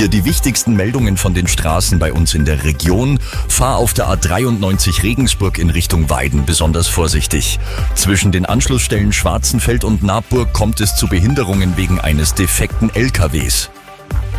Hier die wichtigsten Meldungen von den Straßen bei uns in der Region. Fahr auf der A93 Regensburg in Richtung Weiden besonders vorsichtig. Zwischen den Anschlussstellen Schwarzenfeld und Nabburg kommt es zu Behinderungen wegen eines defekten LKWs.